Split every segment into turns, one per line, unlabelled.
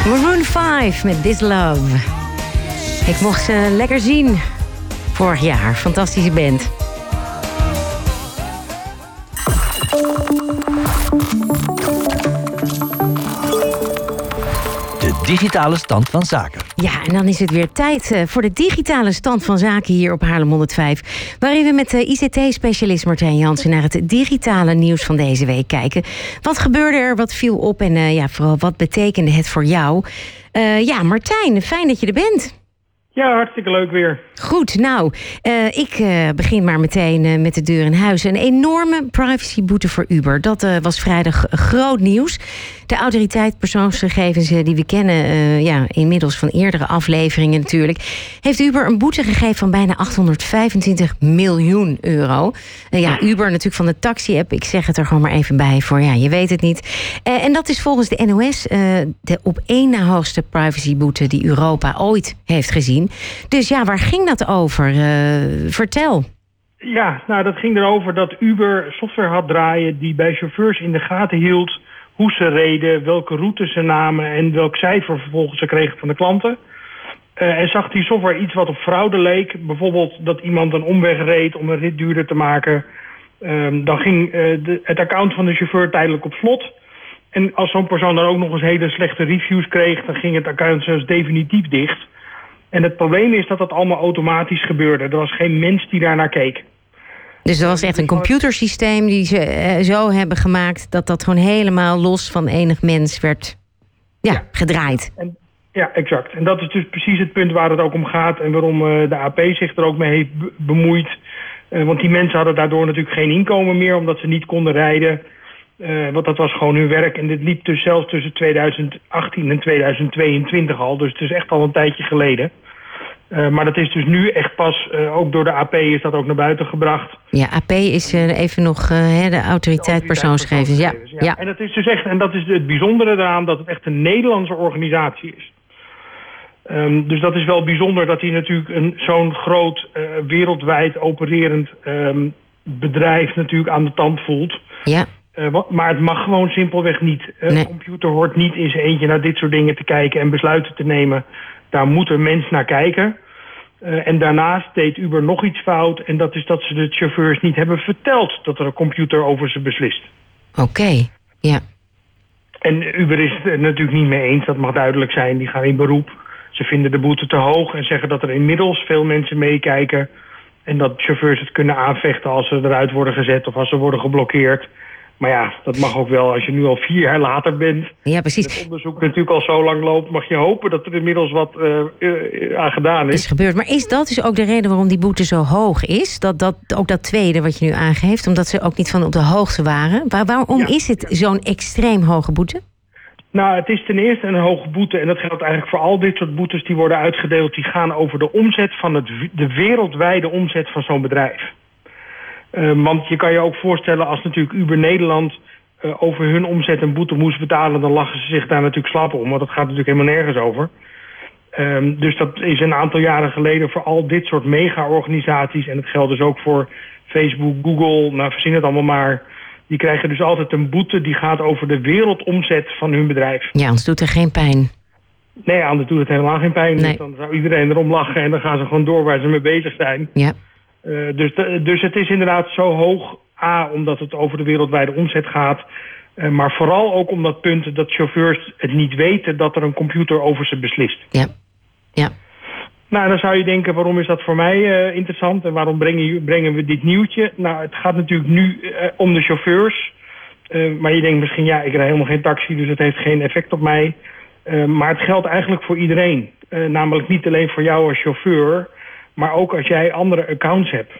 Maroon 5 met This Love. Ik mocht ze lekker zien vorig jaar. Fantastische band.
De digitale stand van zaken.
Ja, en dan is het weer tijd voor de digitale stand van zaken hier op Haarlem 105. Waarin we met de ICT-specialist Martijn Jansen naar het digitale nieuws van deze week kijken. Wat gebeurde er, wat viel op en vooral wat betekende het voor jou? Martijn, fijn dat je er bent.
Ja, hartstikke leuk weer.
Goed, ik begin maar meteen met de deur in huis. Een enorme privacyboete voor Uber. Dat was vrijdag groot nieuws. De autoriteit persoonsgegevens die we kennen, inmiddels van eerdere afleveringen natuurlijk, heeft Uber een boete gegeven van bijna 825 miljoen euro. Uber natuurlijk van de taxi-app. Ik zeg het er gewoon maar even bij voor, je weet het niet. En dat is volgens de NOS de op één na hoogste privacyboete die Europa ooit heeft gezien. Dus waar ging dat over? Vertel.
Ja, dat ging erover dat Uber software had draaien die bij chauffeurs in de gaten hield hoe ze reden, welke routes ze namen en welk cijfer vervolgens ze kregen van de klanten. En zag die software iets wat op fraude leek, bijvoorbeeld dat iemand een omweg reed om een rit duurder te maken, dan ging het account van de chauffeur tijdelijk op slot. En als zo'n persoon dan ook nog eens hele slechte reviews kreeg, dan ging het account zelfs definitief dicht. En het probleem is dat dat allemaal automatisch gebeurde. Er was geen mens die daarnaar keek.
Dus er was echt een computersysteem die ze zo hebben gemaakt dat dat gewoon helemaal los van enig mens werd gedraaid.
Ja, exact. En dat is dus precies het punt waar het ook om gaat en waarom de AP zich er ook mee heeft bemoeid. Want die mensen hadden daardoor natuurlijk geen inkomen meer omdat ze niet konden rijden. Want dat was gewoon hun werk. En dit liep dus zelfs tussen 2018 en 2022 al. Dus het is echt al een tijdje geleden. Maar dat is dus nu echt pas, ook door de AP is dat ook naar buiten gebracht.
Ja, AP is even nog de autoriteit persoonsgegevens. Ja.
En dat is dus echt, en dat is het bijzondere eraan, dat het echt een Nederlandse organisatie is. Dus dat is wel bijzonder dat hij natuurlijk zo'n groot, wereldwijd opererend bedrijf natuurlijk aan de tand voelt.
Ja.
Maar het mag gewoon simpelweg niet.
Nee.
Een computer hoort niet in zijn eentje naar dit soort dingen te kijken en besluiten te nemen. Daar moet een mens naar kijken. En daarnaast deed Uber nog iets fout. En dat is dat ze de chauffeurs niet hebben verteld dat er een computer over ze beslist.
Oké, ja.
En Uber is het er natuurlijk niet mee eens. Dat mag duidelijk zijn. Die gaan in beroep. Ze vinden de boete te hoog en zeggen dat er inmiddels veel mensen meekijken. En dat chauffeurs het kunnen aanvechten als ze eruit worden gezet of als ze worden geblokkeerd. Maar dat mag ook wel. Als je nu al 4 jaar later bent.
Ja, precies.
En het onderzoek natuurlijk al zo lang loopt, mag je hopen dat er inmiddels wat aan gedaan is.
Is gebeurd. Maar is dat dus ook de reden waarom die boete zo hoog is? Ook dat tweede wat je nu aangeeft, omdat ze ook niet van op de hoogte waren. Waarom is het zo'n extreem hoge boete? Nou,
het is ten eerste een hoge boete. En dat geldt eigenlijk voor al dit soort boetes die worden uitgedeeld. Die gaan over de omzet van de wereldwijde omzet van zo'n bedrijf. Want je kan je ook voorstellen als natuurlijk Uber Nederland over hun omzet een boete moest betalen, dan lachen ze zich daar natuurlijk slap om. Want dat gaat natuurlijk helemaal nergens over. Dus dat is een aantal jaren geleden voor al dit soort mega-organisaties. En dat geldt dus ook voor Facebook, Google, verzin het allemaal maar. Die krijgen dus altijd een boete die gaat over de wereldomzet van hun bedrijf.
Ja, anders doet er geen pijn.
Nee, anders doet het helemaal geen pijn.
Nee.
Dus dan zou iedereen erom lachen en dan gaan ze gewoon door waar ze mee bezig zijn.
Ja.
Dus het is inderdaad zo hoog, omdat het over de wereldwijde omzet gaat. Maar vooral ook om dat punt dat chauffeurs het niet weten dat er een computer over ze beslist.
Ja.
Nou, dan zou je denken, waarom is dat voor mij interessant en waarom brengen we dit nieuwtje? Nou, het gaat natuurlijk nu om de chauffeurs. Maar je denkt misschien, ik rij helemaal geen taxi, dus het heeft geen effect op mij. Maar het geldt eigenlijk voor iedereen. Namelijk niet alleen voor jou als chauffeur, maar ook als jij andere accounts hebt.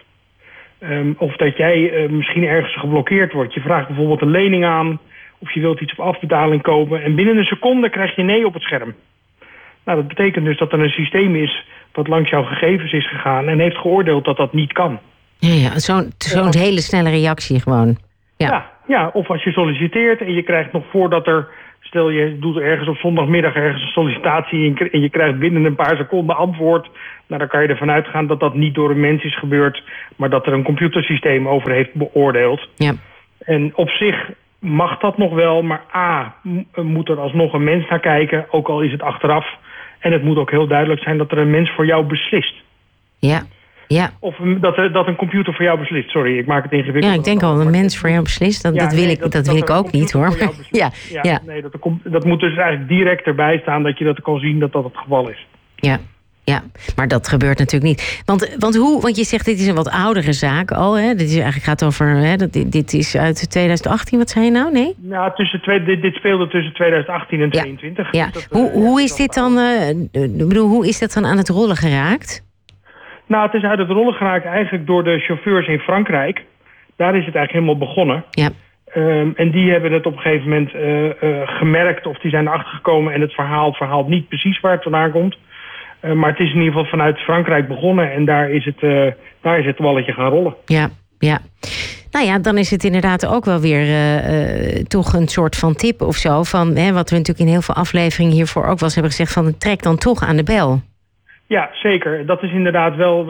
Of dat jij misschien ergens geblokkeerd wordt. Je vraagt bijvoorbeeld een lening aan, of je wilt iets op afbetaling kopen. En binnen een seconde krijg je nee op het scherm. Nou, dat betekent dus dat er een systeem is wat langs jouw gegevens is gegaan en heeft geoordeeld dat dat niet kan.
Ja, zo'n hele snelle reactie gewoon.
Ja, of als je solliciteert en je krijgt nog voordat er, stel je doet ergens op zondagmiddag ergens een sollicitatie en je krijgt binnen een paar seconden antwoord. Nou, dan kan je ervan uitgaan dat dat niet door een mens is gebeurd, maar dat er een computersysteem over heeft beoordeeld.
Ja.
En op zich mag dat nog wel, maar moet er alsnog een mens naar kijken, ook al is het achteraf. En het moet ook heel duidelijk zijn dat er een mens voor jou beslist.
Ja.
Of dat een computer voor jou beslist. Sorry, ik maak het ingewikkeld.
Ja, ik denk al, een mens voor jou beslist. Dat wil ik ook niet, hoor. Ja.
Nee, dat moet dus eigenlijk direct erbij staan dat je dat kan zien dat het geval is.
Ja, maar dat gebeurt natuurlijk niet. Want je zegt, dit is een wat oudere zaak al. Hè? Gaat over. Dit is uit 2018, wat zei je nou? Nee?
Ja, dit speelde tussen 2018 en 2022.
Ja. Dus hoe is dit dan? Hoe is dat dan aan het rollen geraakt?
Nou, het is uit het rollen geraakt eigenlijk door de chauffeurs in Frankrijk. Daar is het eigenlijk helemaal begonnen.
Ja.
En die hebben het op een gegeven moment gemerkt, of die zijn erachter gekomen en het verhaal niet precies waar het vandaan komt. Maar het is in ieder geval vanuit Frankrijk begonnen en daar is het balletje gaan rollen.
Ja. Nou ja, dan is het inderdaad ook wel weer toch een soort van tip of zo. Van, wat we natuurlijk in heel veel afleveringen hiervoor ook wel eens hebben gezegd, van trek dan toch aan de bel.
Ja, zeker. Dat is inderdaad wel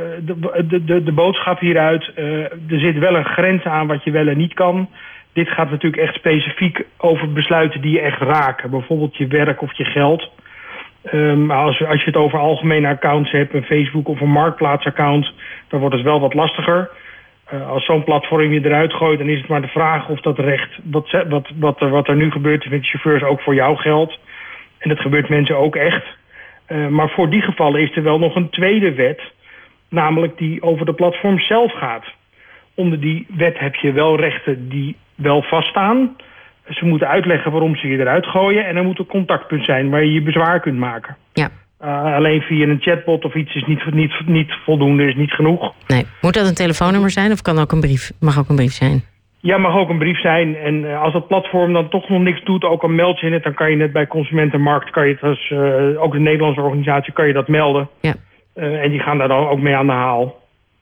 de boodschap hieruit. Er zit wel een grens aan wat je wel en niet kan. Dit gaat natuurlijk echt specifiek over besluiten die je echt raken. Bijvoorbeeld je werk of je geld. Als je het over algemene accounts hebt, een Facebook of een marktplaatsaccount, dan wordt het wel wat lastiger. Als zo'n platform je eruit gooit, dan is het maar de vraag of dat recht, wat er nu gebeurt met de chauffeurs, ook voor jou geldt. En dat gebeurt mensen ook echt. Maar voor die gevallen is er wel nog een tweede wet, namelijk die over de platform zelf gaat. Onder die wet heb je wel rechten die wel vaststaan. Ze moeten uitleggen waarom ze je eruit gooien. En er moet een contactpunt zijn waar je je bezwaar kunt maken.
Ja.
Alleen via een chatbot of iets is niet voldoende, is niet genoeg.
Nee. Moet dat een telefoonnummer zijn of mag ook een brief zijn? Ja,
mag ook een brief zijn. En als dat platform dan toch nog niks doet, ook al meld je het, dan kan je het bij Consumentenmarkt, kan je het als, ook de Nederlandse organisatie, kan je dat melden.
Ja.
En die gaan daar dan ook mee aan de haal.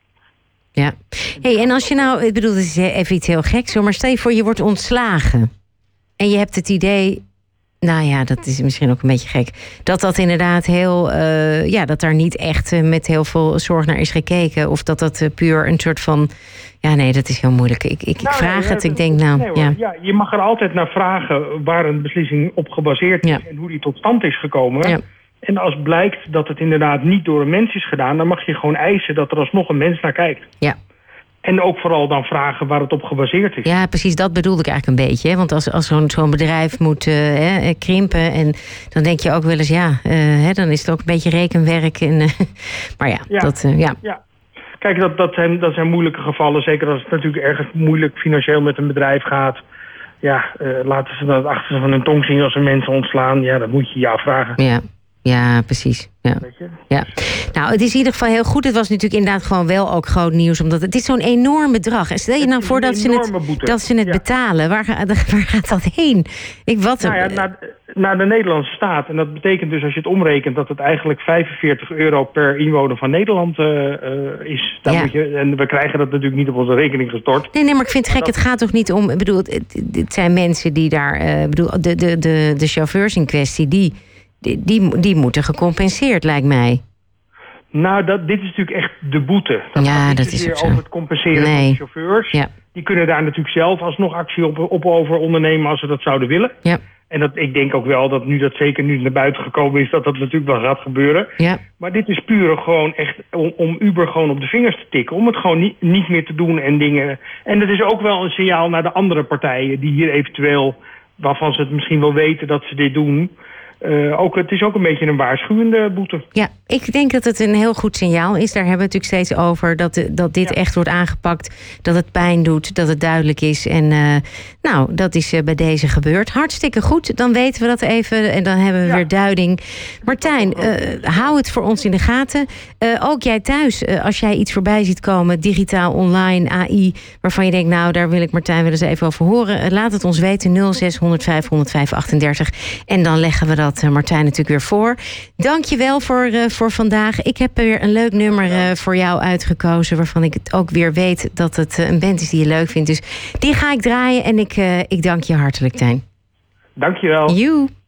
Ja. Hey, en als je nou, ik bedoel, het is even iets heel geks hoor, maar stel je voor je wordt ontslagen. En je hebt het idee, nou ja, dat is misschien ook een beetje gek, dat inderdaad heel, dat daar niet echt met heel veel zorg naar is gekeken. Of dat puur een soort van, ja nee, dat is heel moeilijk. Ik vraag het, ik denk nou,
ja, je mag er altijd naar vragen waar een beslissing op gebaseerd is en hoe die tot stand is gekomen. Ja. En als blijkt dat het inderdaad niet door een mens is gedaan, dan mag je gewoon eisen dat er alsnog een mens naar kijkt.
Ja.
En ook vooral dan vragen waar het op gebaseerd is.
Ja, precies, dat bedoelde ik eigenlijk een beetje. Hè? Want als zo'n bedrijf moet krimpen, en dan denk je ook wel eens, dan is het ook een beetje rekenwerk. Maar
ja. Kijk, dat zijn moeilijke gevallen. Zeker als het natuurlijk erg moeilijk financieel met een bedrijf gaat. Ja, laten ze dat achter van hun tong zien als ze mensen ontslaan. Ja, dat moet je je afvragen.
Ja, precies. Ja. Nou, het is in ieder geval heel goed. Het was natuurlijk inderdaad gewoon wel ook groot nieuws. Omdat het is zo'n enorm bedrag. En stel je nou voor dat ze het betalen. Waar gaat dat heen? Naar
de Nederlandse staat. En dat betekent dus als je het omrekent dat het eigenlijk €45 per inwoner van Nederland is. En we krijgen dat natuurlijk niet op onze rekening gestort.
Nee, maar ik vind het gek. Het gaat toch niet om. Ik bedoel, het zijn mensen die daar. De chauffeurs in kwestie, die moeten gecompenseerd, lijkt mij. Nou,
dit is natuurlijk echt de boete.
Dat is ook zo.
Over het compenseren van de chauffeurs. Ja. Die kunnen daar natuurlijk zelf alsnog actie op over ondernemen als ze dat zouden willen. Ja. En ik denk ook wel dat zeker nu naar buiten gekomen is, dat natuurlijk wel gaat gebeuren. Ja. Maar dit is puur gewoon echt om Uber gewoon op de vingers te tikken. Om het gewoon niet meer te doen en dingen. En het is ook wel een signaal naar de andere partijen die hier eventueel, waarvan ze het misschien wel weten dat ze dit doen. Het is ook een beetje een waarschuwende boete. Ja, ik denk dat het een heel goed signaal is. Daar hebben we het natuurlijk steeds over. Dat dit echt wordt aangepakt. Dat het pijn doet. Dat het duidelijk is. En dat is bij deze gebeurd. Hartstikke goed. Dan weten we dat even. En dan hebben we weer duiding. Martijn, hou het voor ons in de gaten. Ook jij thuis. Als jij iets voorbij ziet komen. Digitaal, online, AI. Waarvan je denkt, nou, daar wil ik Martijn wel eens even over horen. Laat het ons weten. 0600 105 38. En dan leggen we dat Martijn natuurlijk weer voor. Dank je wel voor vandaag. Ik heb weer een leuk nummer voor jou uitgekozen, waarvan ik het ook weer weet dat het een band is die je leuk vindt. Dus die ga ik draaien en ik dank je hartelijk, Tijn. Dank je wel.
Joe.